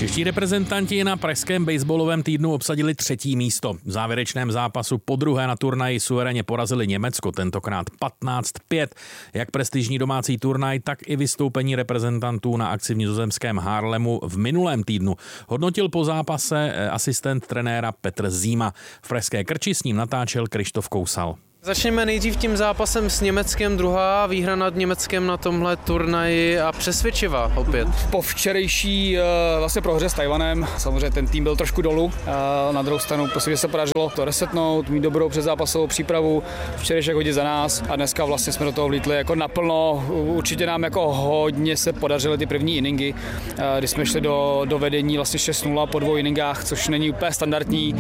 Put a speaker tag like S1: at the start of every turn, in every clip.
S1: Čeští reprezentanti na pražském baseballovém týdnu obsadili 3. místo. V závěrečném zápasu podruhé na turnaji suverénně porazili Německo, tentokrát 15-5. Jak prestižní domácí turnaj, tak i vystoupení reprezentantů na akci v nizozemském Haarlemu v minulém týdnu hodnotil po zápase asistent trenéra Petr Zima. V pražské Krči s ním natáčel Krištof Kousal.
S2: Začněme nejdřív tím zápasem s Německem, druhá výhra nad Německem na tomhle turnaji a přesvědčivá opět.
S3: Po včerejší vlastně prohře s Tajvanem, samozřejmě ten tým byl trošku dolů, na druhou stranu prostě se podařilo to resetnout, mít dobrou předzápasovou přípravu, včerejšek hodit za nás a dneska vlastně jsme do toho vlítli jako naplno. Určitě nám jako hodně se podařily ty první inningy, kdy jsme šli do vedení vlastně 6-0 po 2 inningách, což není úplně standardní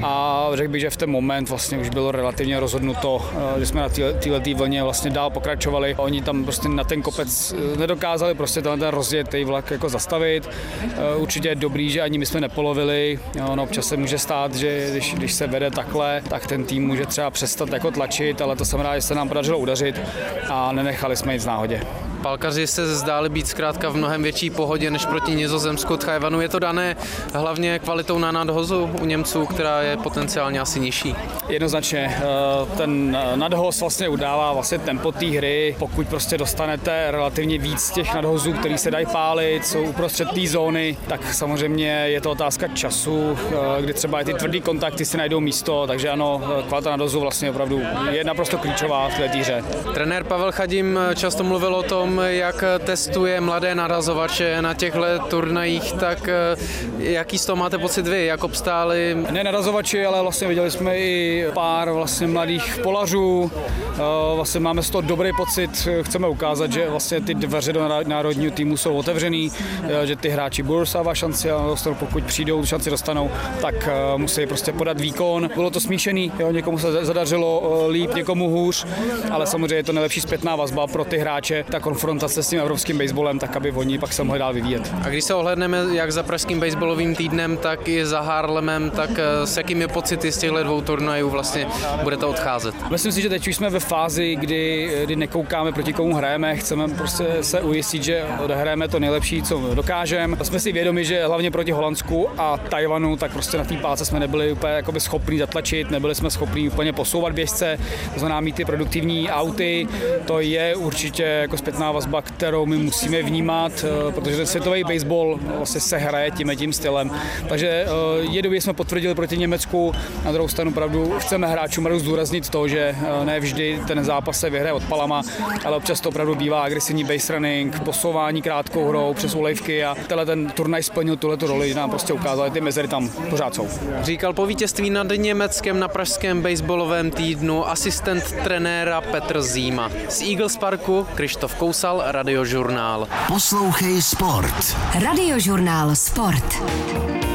S3: a řekl bych, že v ten moment vlastně už bylo relativně rozhodnuto, že jsme na této vlně vlastně dál pokračovali. Oni tam prostě na ten kopec nedokázali prostě ten rozjetý vlak jako zastavit. Určitě je dobrý, že ani my jsme nepolovili. No, občas se může stát, že když se vede takhle, tak ten tým může třeba přestat jako tlačit, ale to jsem rád, že se nám podařilo udařit a nenechali jsme jít v náhodě.
S2: Palkaři se zdáli být zkrátka v mnohem větší pohodě než proti Nizozemsku, Tajvanu. Je to dané hlavně kvalitou na nadhozu u Němců, která je potenciálně asi nižší?
S3: Jednoznačně. Ten nadhoz vlastně udává vlastně tempo té hry. Pokud prostě dostanete relativně víc těch nadhozů, který se dají pálit, jsou uprostřed té zóny, tak samozřejmě je to otázka času, kdy třeba i ty tvrdý kontakty si najdou místo, takže ano, kvalita nadhozu vlastně opravdu je naprosto klíčová v této hře.
S2: Trenér Pavel Chadim často mluvil o tom, jak testuje mladé narazovače na těchto turnajích, tak jaký z toho máte pocit vy, jak obstáli?
S3: Ne narazovači, ale vlastně viděli jsme i pár vlastně mladých polařů, vlastně máme z toho dobrý pocit, chceme ukázat, že vlastně ty dveře do národního týmu jsou otevřený, že ty hráči budou dostávat šanci a pokud přijdou, šanci dostanou, tak musí prostě podat výkon. Bylo to smíšený, někomu se zadařilo líp, někomu hůř, ale samozřejmě je to nejlepší zpětná vazba pro ty hráče, ta konfrontace s tím evropským baseballem, tak aby oni pak se mohli dál vyvíjet.
S2: A když se ohlédneme jak za pražským baseballovým týdnem, tak i za Haarlemem, tak s jakými pocity z těchto 2 turnajů vlastně budete odcházet?
S3: Myslím si, že teď už jsme ve fázi, kdy nekoukáme, proti komu hrajeme, chceme prostě se ujistit, že odehrajeme to nejlepší, co dokážeme. Jsme si vědomi, že hlavně proti Holandsku a Tajvanu, tak prostě na té páce jsme nebyli úplně jakoby schopní zatlačit, nebyli jsme schopní úplně posouvat běžce, to znamená mít ty produktivní auty, to je určitě jako zpětná vazba, kterou my musíme vnímat, protože ten světový baseball vlastně se hraje tím stylem. Takže je dobře, jsme potvrdili proti Německu, na druhou stranu pravdu chceme hráčům zdůraznit to, že ne vždy ten zápas se vyhraje odpalama, ale občas to opravdu bývá agresivní base running, posouvání krátkou hrou přes ulejvky a ten turnaj splnil tuhletu roli, že nám prostě ukázal, že ty mezery tam pořád jsou.
S2: Říkal po vítězství nad Německem na pražském baseballovém týdnu asistent trenéra Petr Zima. Z Eagles Parku Krištof Kousal, Radiožurnál.
S4: Poslouchej sport.
S5: Radiožurnál Sport.